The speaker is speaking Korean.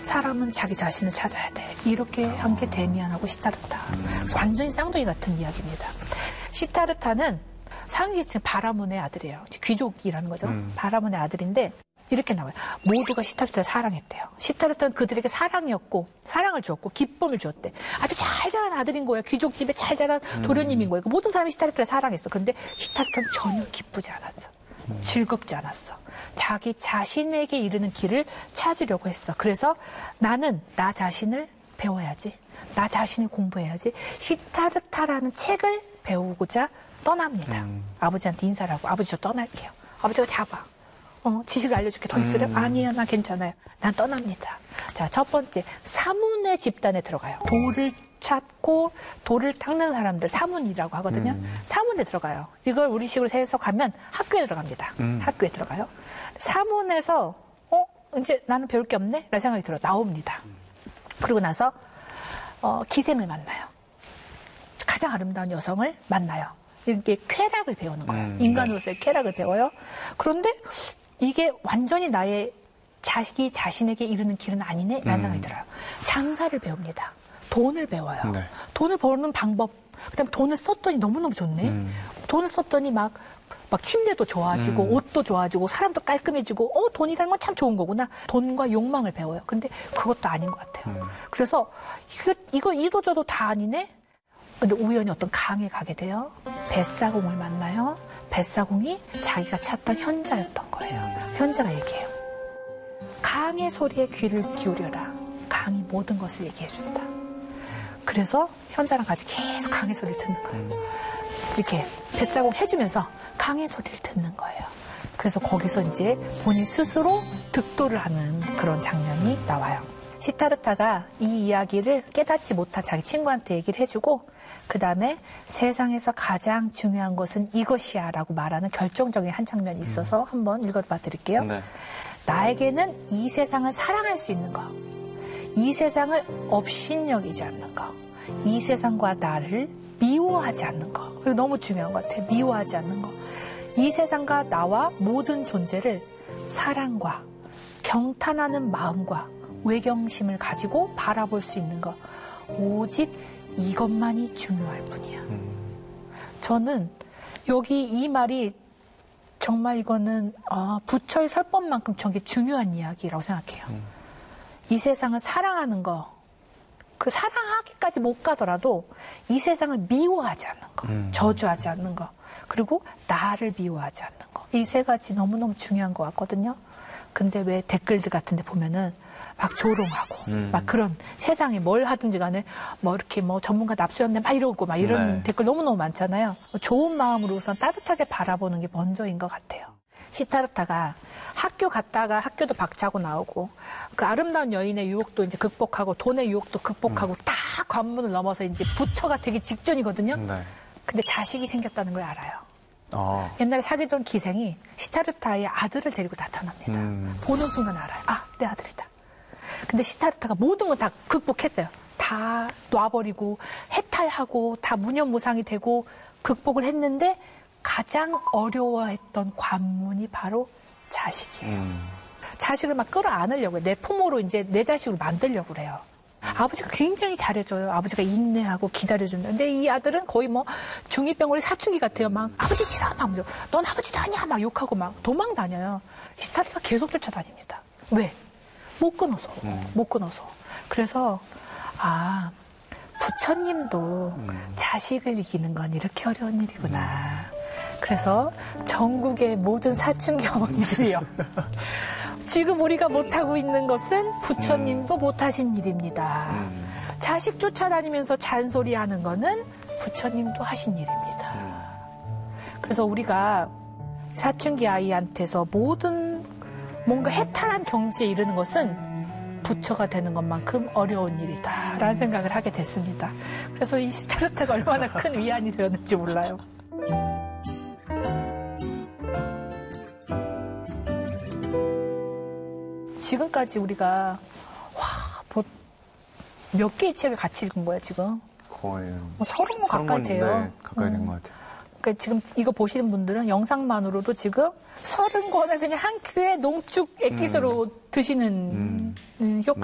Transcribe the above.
사람은 자기 자신을 찾아야 돼. 이렇게 한 게 데미안하고 시타르타. 완전히 쌍둥이 같은 이야기입니다. 시타르타는 상위계층 바라문의 아들이에요. 귀족이라는 거죠. 바라문의 아들인데 이렇게 나와요. 모두가 시타르타를 사랑했대요. 시타르타는 그들에게 사랑이었고 사랑을 주었고 기쁨을 주었대. 아주 잘 자란 아들인 거예요. 귀족집에 잘 자란 도련님인 거예요. 모든 사람이 시타르타를 사랑했어. 그런데 시타르타는 전혀 기쁘지 않았어. 즐겁지 않았어. 자기 자신에게 이르는 길을 찾으려고 했어. 그래서 나는 나 자신을 배워야지. 나 자신을 공부해야지. 시타르타라는 책을 배우고자 떠납니다. 아버지한테 인사를 하고 아버지 저 떠날게요. 아버지가 잡아. 지식을 알려줄게. 더 있으려? 아니야, 나 괜찮아요. 난 떠납니다. 자, 첫 번째, 사문의 집단에 들어가요. 돌을 찾고 돌을 닦는 사람들, 사문이라고 하거든요. 사문에 들어가요. 이걸 우리식으로 해석하면 학교에 들어갑니다. 학교에 들어가요. 사문에서 이제 나는 배울 게 없네? 라는 생각이 들어 나옵니다. 그러고 나서 기생을 만나요. 가장 아름다운 여성을 만나요. 이게 쾌락을 배우는 거예요. 인간으로서의 쾌락을 배워요. 그런데 이게 완전히 나의 자식이 자신에게 이르는 길은 아니네? 라는 생각이 들어요. 장사를 배웁니다. 돈을 배워요. 네. 돈을 버는 방법, 그 다음에 돈을 썼더니 너무너무 좋네? 돈을 썼더니 막 침대도 좋아지고, 옷도 좋아지고, 사람도 깔끔해지고, 돈이라는 건 참 좋은 거구나. 돈과 욕망을 배워요. 근데 그것도 아닌 것 같아요. 그래서 이거 이도저도 다 아니네? 근데 우연히 어떤 강에 가게 돼요. 뱃사공을 만나요. 뱃사공이 자기가 찾던 현자였던 거예요. 현자가 얘기해요. 강의 소리에 귀를 기울여라. 강이 모든 것을 얘기해준다. 그래서 현자랑 같이 계속 강의 소리를 듣는 거예요. 이렇게 뱃사공 해주면서 강의 소리를 듣는 거예요. 그래서 거기서 이제 본인 스스로 득도를 하는 그런 장면이 나와요. 시타르타가 이 이야기를 깨닫지 못한 자기 친구한테 얘기를 해주고 그 다음에 세상에서 가장 중요한 것은 이것이야 라고 말하는 결정적인 한 장면이 있어서 한번 읽어봐 드릴게요. 네. 나에게는 이 세상을 사랑할 수 있는 것, 이 세상을 업신여기지 않는 것, 이 세상과 나를 미워하지 않는 것. 이거 너무 중요한 것 같아요. 미워하지 않는 것. 이 세상과 나와 모든 존재를 사랑과 경탄하는 마음과 외경심을 가지고 바라볼 수 있는 것. 오직 이것만이 중요할 뿐이야. 저는 여기 이 말이 정말 이거는 부처의 설법만큼 저게 중요한 이야기라고 생각해요. 이 세상을 사랑하는 거, 그 사랑하기까지 못 가더라도 이 세상을 미워하지 않는 거, 저주하지 않는 거, 그리고 나를 미워하지 않는 거. 이 세 가지 너무너무 중요한 것 같거든요. 근데 왜 댓글들 같은 데 보면은 막 조롱하고, 막 그런 세상에 뭘 하든지 간에 이렇게 전문가 납수였네, 막 이러고 막 이런 댓글 너무너무 많잖아요. 좋은 마음으로 우선 따뜻하게 바라보는 게 먼저인 것 같아요. 시타르타가 학교 갔다가 학교도 박차고 나오고 그 아름다운 여인의 유혹도 이제 극복하고 돈의 유혹도 극복하고 다 관문을 넘어서 이제 부처가 되기 직전이거든요. 네. 근데 자식이 생겼다는 걸 알아요. 옛날에 사귀던 기생이 시타르타의 아들을 데리고 나타납니다. 보는 순간 알아요. 내 아들이다. 근데 시타르타가 모든 건 다 극복했어요. 다 놔버리고 해탈하고 다 무념무상이 되고 극복을 했는데 가장 어려워했던 관문이 바로 자식이에요. 자식을 막 끌어안으려고 해요. 내 품으로 이제 내 자식으로 만들려고 그래요. 아버지가 굉장히 잘해줘요. 아버지가 인내하고 기다려준다. 근데 이 아들은 거의 중2병원의 사춘기 같아요. 막 아버지 싫어. 막 넌 아버지도 아니야. 막 욕하고 막 도망 다녀요. 시타르타가 계속 쫓아다닙니다. 왜? 못 끊어서. 못 끊어서. 그래서 부처님도 자식을 이기는 건 이렇게 어려운 일이구나. 그래서 전국의 모든 사춘기 어머니들이요. 지금 우리가 못하고 있는 것은 부처님도 못하신 일입니다. 자식 쫓아다니면서 잔소리하는 거는 부처님도 하신 일입니다. 그래서 우리가 사춘기 아이한테서 모든 뭔가 해탈한 경지에 이르는 것은 부처가 되는 것만큼 어려운 일이다라는 생각을 하게 됐습니다. 그래서 이 시타르타가 얼마나 큰 위안이 되었는지 몰라요. 지금까지 우리가 몇 개의 책을 같이 읽은 거야 지금? 거의 30권 가까이 돼요. 네, 가까이 된 것 같아요. 그러니까 지금 이거 보시는 분들은 영상만으로도 지금 30권을 그냥 한 큐에 농축 액기스로 드시는 효과